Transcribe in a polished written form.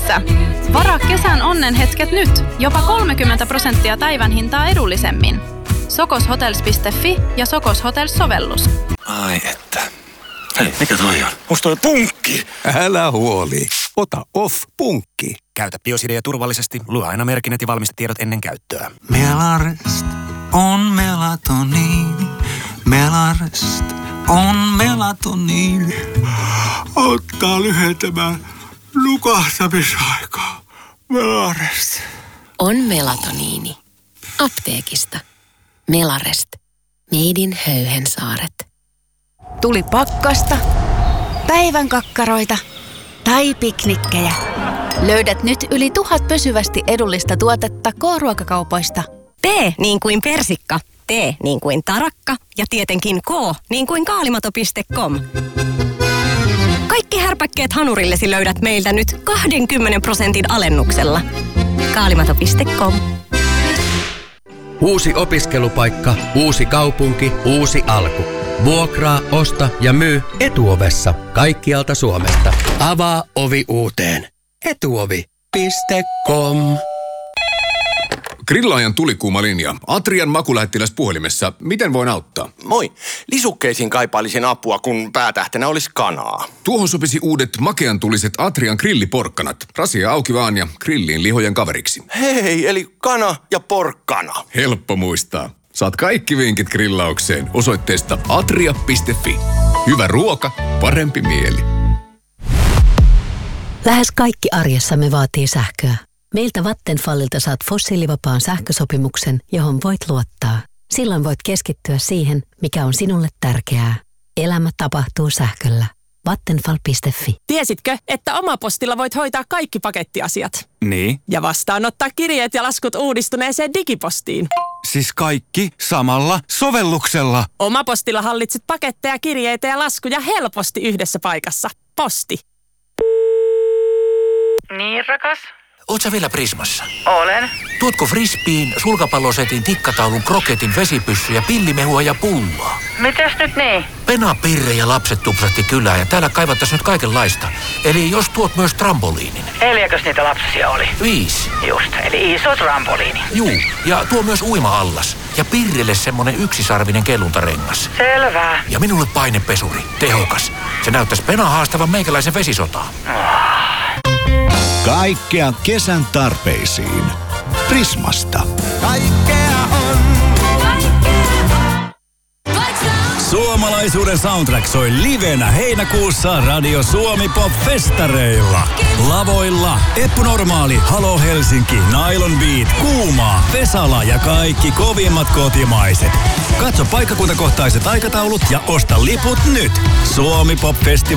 Apteekissa. Varaa kesän onnenhetket nyt. Jopa 30% päivän hintaa edullisemmin. Sokoshotels.fi ja Sokos Hotels-sovellus. Ai että. Hei, mikä toi on? Musta toi punkki! Älä huoli. Ota Off-punkki. Käytä Biosidea turvallisesti. Lue aina merkinnät ja valmistetiedot ennen käyttöä. Melarest on melatoniini. Melarest on melatoniini. Auttaa lyhentämään nukahtamisaikaa. Melarest. On melatoniini. Apteekista. Melarest. Made in Höyhensaaret. Tuli pakkasta, päivän kakkaroita tai piknikkejä. Löydät nyt yli 1000 pysyvästi edullista tuotetta K-ruokakaupoista. P niin kuin persikka, T niin kuin tarakka ja tietenkin K niin kuin kaalimato.com. Kaikki härpäkkeet hanurillesi löydät meiltä nyt 20% alennuksella. Kaalimato.com. Uusi opiskelupaikka, uusi kaupunki, uusi alku. Vuokraa, osta ja myy Etuovessa kaikkialta Suomesta. Avaa ovi uuteen. Etuovi.com. Grillaajan tulikuuma linja. Atrian makulähettiläs puhelimessa. Miten voin auttaa? Moi. Lisukkeisiin kaipailisin apua, kun päätähtenä olisi kanaa. Tuohon sopisi uudet makeantuliset Atrian grilliporkkanat. Rasia auki vaan ja grilliin lihojen kaveriksi. Hei, eli kana ja porkkana. Helppo muistaa. Saat kaikki vinkit grillaukseen osoitteesta atria.fi. Hyvä ruoka, parempi mieli. Lähes kaikki arjessamme vaatii sähköä. Meiltä Vattenfallilta saat fossiilivapaan sähkösopimuksen, johon voit luottaa. Silloin voit keskittyä siihen, mikä on sinulle tärkeää. Elämä tapahtuu sähköllä. Vattenfall.fi. Tiesitkö, että Omapostilla voit hoitaa kaikki pakettiasiat? Niin. Ja vastaanottaa kirjeet ja laskut uudistuneeseen digipostiin. Siis kaikki samalla sovelluksella. Omapostilla hallitset paketteja, kirjeitä ja laskuja helposti yhdessä paikassa. Posti. Niin, rakas? Oot sä vielä Prismassa? Olen. Tuotko frisbeen, sulkapallosetin, tikkataulun, kroketin, vesipyssy ja pillimehua ja pullaa? Mitäs nyt niin? Pena, Pirre ja lapset tupsahti kylään ja täällä kaivattaisiin nyt kaikenlaista. Eli jos tuot myös trampoliinin. 4 niitä lapsia oli? 5. Just, eli iso trampoliini. Juu, ja tuo myös uima-allas. Ja Pirrelle semmonen yksisarvinen kelluntarengas. Selvä. Ja minulle painepesuri. Tehokas. Se näyttäisi Pena haastavan meikäläisen vesisotaan. Kaikkea kesän tarpeisiin. Prismasta. Kaikkea on. Suomalaisuuden soundtrack soi livenä heinäkuussa Radio Suomi Pop-festareilla. Lavoilla Eppu Normaali, Halo Helsinki, Nylon Beat, Kuumaa, Vesala ja kaikki kovimmat kotimaiset. Katso paikkakuntakohtaiset aikataulut ja osta liput nyt. Suomi Pop-festival